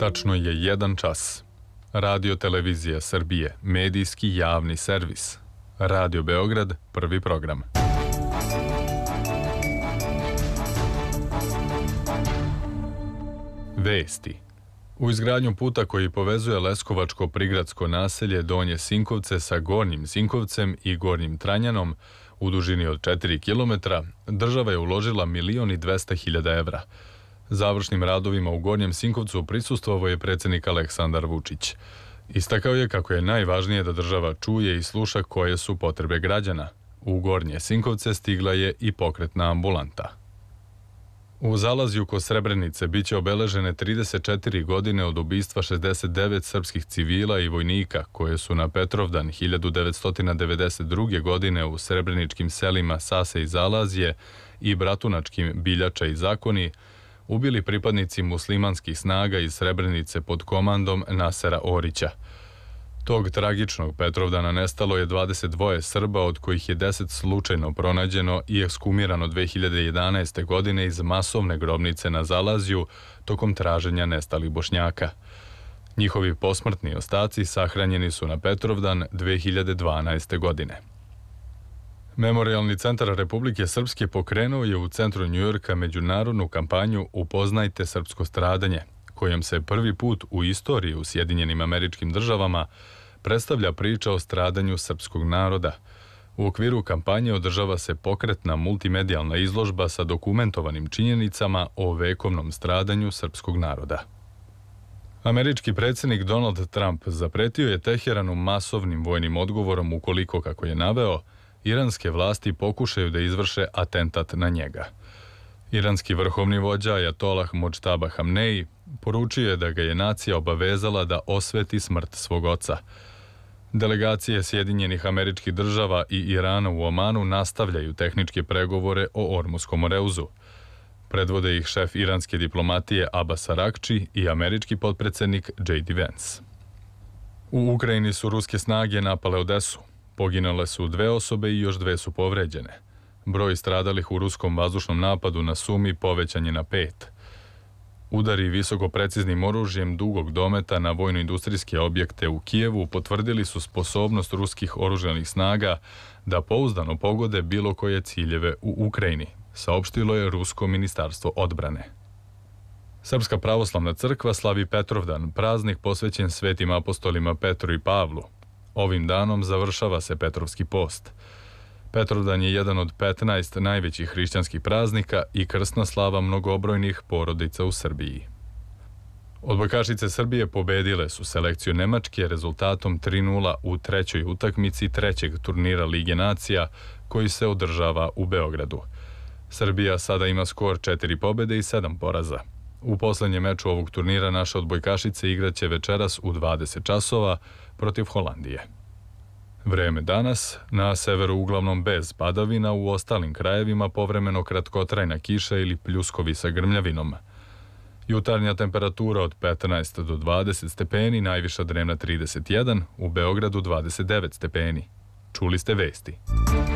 Tačno je 1 čas. Radio Televizija Srbije, medijski javni servis. Radio Beograd, prvi program. Vesti. U izgradnju puta koji povezuje leskovačko prigradsko naselje Donje Sinkovce sa Gornjim Sinkovcem i Gornjim Tranjanom u dužini od 4 km, država je uložila 1.200.000 evra. Završnim radovima u Gornjem Sinkovcu prisustvovao je predsjednik Aleksandar Vučić. Istakao je kako je najvažnije da država čuje i sluša koje su potrebe građana. U Gornje Sinkovce stigla je i pokretna ambulanta. U Zalazju kod Srebrenice biće obeležene 34 godine od ubistva 69 srpskih civila i vojnika koje su na Petrovdan 1992. godine u srebreničkim selima Sase i Zalazje i bratunačkim Biljača i Zakoni ubili pripadnici muslimanskih snaga iz Srebrenice pod komandom Nasera Orića. Tog tragičnog Petrovdana nestalo je 22 Srba, od kojih je 10 slučajno pronađeno i ekshumirano 2011. godine iz masovne grobnice na Zalazju tokom traženja nestalih Bošnjaka. Njihovi posmrtni ostaci sahranjeni su na Petrovdan 2012. godine. Memorijalni centar Republike Srpske pokrenuo je u centru Njujorka međunarodnu kampanju Upoznajte srpsko stradanje, kojom se prvi put u istoriji u Sjedinjenim Američkim Državama predstavlja priča o stradanju srpskog naroda. U okviru kampanje održava se pokretna multimedijalna izložba sa dokumentovanim činjenicama o vekovnom stradanju srpskog naroda. Američki predsjednik Donald Trump zapretio je Teheranu masovnim vojnim odgovorom ukoliko, kako je naveo, iranske vlasti pokušaju da izvrše atentat na njega. Iranski vrhovni vođa Ajatolah Modžtaba Hamneji poručio je da ga je nacija obavezala da osveti smrt svog oca. Delegacije Sjedinjenih Američkih Država i Irana u Omanu nastavljaju tehničke pregovore o Ormuskom Moreuzu. Predvode ih šef iranske diplomatije Abbas Arakči i američki potpredsjednik J.D. Vance. U Ukrajini su ruske snage napale Odesu. Poginule su 2 osobe i još 2 su povređene. Broj stradalih u ruskom vazdušnom napadu na Sumi povećan je na 5. Udari visokopreciznim oružjem dugog dometa na vojno-industrijske objekte u Kijevu potvrdili su sposobnost ruskih oružanih snaga da pouzdano pogode bilo koje ciljeve u Ukrajini, saopštilo je Rusko ministarstvo odbrane. Srpska pravoslavna crkva slavi Petrovdan, praznik posvećen svetim apostolima Petru i Pavlu. Ovim danom završava se Petrovski post. Petrovdan je jedan od 15 najvećih hrišćanskih praznika i krsna slava mnogobrojnih porodica u Srbiji. Odbojkašice Srbije pobedile su selekciju Nemačke rezultatom 3:0 u trećoj utakmici trećeg turnira Lige nacija koji se održava u Beogradu. Srbija sada ima skor 4 pobede i 7 poraza. U poslednjem meču ovog turnira naše odbojkašice igraće večeras u 20 časova protiv Holandije. Vreme danas, na severu uglavnom bez padavina, u ostalim krajevima povremeno kratkotrajna kiša ili pljuskovi sa grmljavinom. Jutarnja temperatura od 15 do 20 stepeni, najviša dnevna 31, u Beogradu 29 stepeni. Čuli ste vesti.